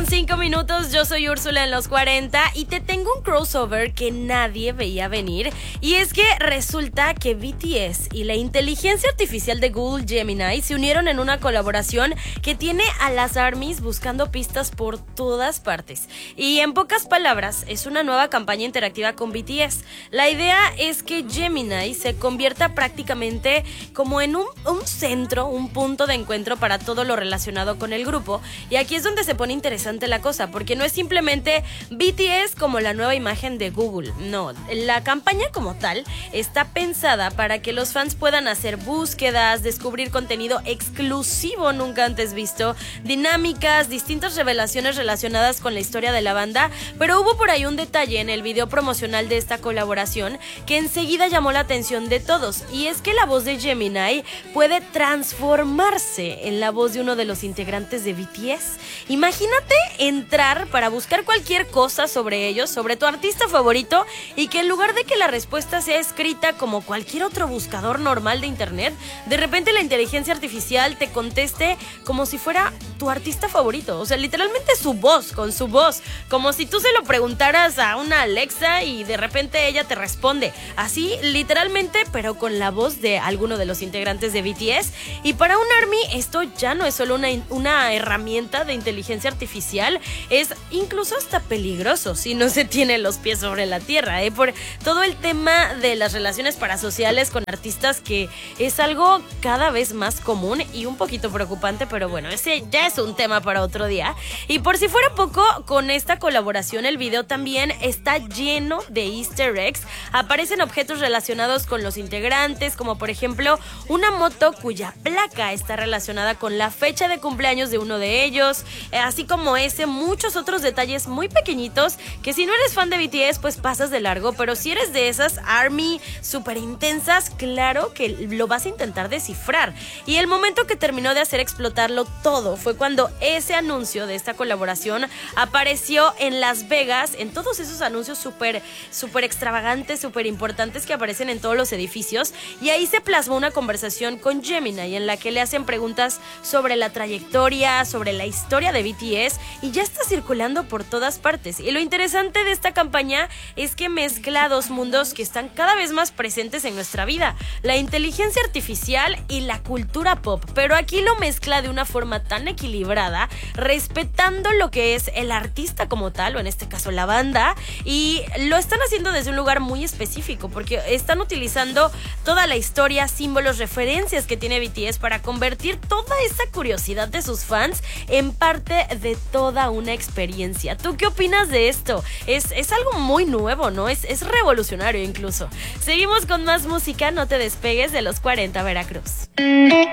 5 minutos, yo soy Úrsula en los 40 y te tengo un crossover que nadie veía venir. Y es que resulta que BTS y la inteligencia artificial de Google Gemini se unieron en una colaboración que tiene a las ARMYs buscando pistas por todas partes. Y en pocas palabras, es una nueva campaña interactiva con BTS. La idea es que Gemini se convierta prácticamente como en un centro, un punto de encuentro para todo lo relacionado con el grupo. Y aquí es donde se pone interesante la cosa, porque no es simplemente BTS como la nueva imagen de Google. No, la campaña como tal está pensada para que los fans puedan hacer búsquedas, descubrir contenido exclusivo nunca antes visto, dinámicas, distintas revelaciones relacionadas con la historia de la banda. Pero hubo por ahí un detalle en el video promocional de esta colaboración que enseguida llamó la atención de todos, y es que la voz de Gemini puede transformarse en la voz de uno de los integrantes de BTS. Imagínate entrar para buscar cualquier cosa sobre ellos, sobre tu artista favorito, y que en lugar de que la respuesta sea escrita como cualquier otro buscador normal de internet, de repente la inteligencia artificial te conteste como si fuera tu artista favorito. O sea, literalmente su voz, con su voz, como si tú se lo preguntaras a una Alexa y de repente ella te responde. Así, literalmente, pero con la voz de alguno de los integrantes de BTS. Y para un ARMY esto ya no es solo una herramienta de inteligencia artificial, es incluso hasta peligroso si no se tiene los pies sobre la tierra, por todo el tema de las relaciones parasociales con artistas, que es algo cada vez más común y un poquito preocupante, pero bueno, ese ya es un tema para otro día. Y por si fuera poco, con esta colaboración el video también está lleno de easter eggs. Aparecen objetos relacionados con los integrantes, como por ejemplo una moto cuya placa está relacionada con la fecha de cumpleaños de uno de ellos, así como muchos otros detalles muy pequeñitos que si no eres fan de BTS pues pasas de largo, pero si eres de esas ARMY súper intensas, claro que lo vas a intentar descifrar. Y el momento que terminó de hacer explotarlo todo fue cuando ese anuncio de esta colaboración apareció en Las Vegas, en todos esos anuncios súper extravagantes, súper importantes que aparecen en todos los edificios, y ahí se plasmó una conversación con Gemini en la que le hacen preguntas sobre la trayectoria, sobre la historia de BTS, y ya está circulando por todas partes. Y lo interesante de esta campaña es que mezcla dos mundos que están cada vez más presentes en nuestra vida: la inteligencia artificial y la cultura pop, pero aquí lo mezcla de una forma tan equilibrada, respetando lo que es el artista como tal, o en este caso la banda, y lo están haciendo desde un lugar muy específico, porque están utilizando toda la historia, símbolos, referencias que tiene BTS para convertir toda esa curiosidad de sus fans en parte de toda una experiencia. ¿Tú qué opinas de esto? Es algo muy nuevo, ¿no? Es revolucionario incluso. Seguimos con más música, no te despegues de los 40 Veracruz.